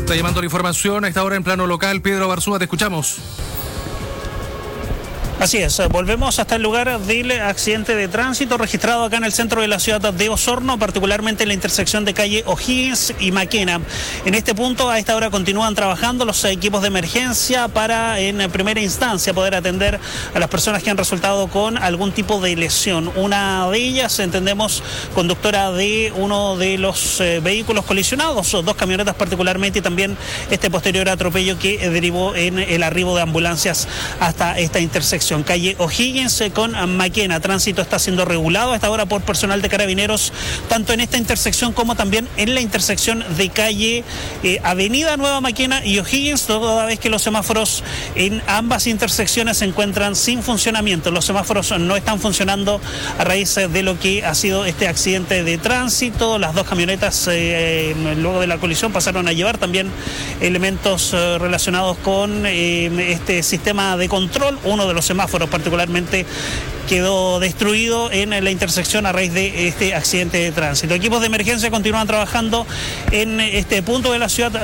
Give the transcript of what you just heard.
Está llamando la información a esta hora en plano local. Pedro Barzúa, te escuchamos. Así es, volvemos hasta el lugar del accidente de tránsito registrado acá en el centro de la ciudad de Osorno, particularmente en la intersección de calle O'Higgins y Maquena. En este punto, a esta hora continúan trabajando los equipos de emergencia para, en primera instancia, poder atender a las personas que han resultado con algún tipo de lesión. Una de ellas, entendemos, conductora de uno de los vehículos colisionados, dos camionetas particularmente, y también este posterior atropello que derivó en el arribo de ambulancias hasta esta intersección. Calle O'Higgins con Maquena. Tránsito está siendo regulado a esta hora por personal de Carabineros, tanto en esta intersección como también en la intersección de calle Avenida Nueva Maquena y O'Higgins, toda vez que los semáforos en ambas intersecciones se encuentran sin funcionamiento. Los semáforos no están funcionando a raíz de lo que ha sido este accidente de tránsito. Las dos camionetas, luego de la colisión, pasaron a llevar también elementos relacionados con este sistema de control. Uno de los semáforos particularmente quedó destruido en la intersección a raíz de este accidente de tránsito. Equipos de emergencia continúan trabajando en este punto de la ciudad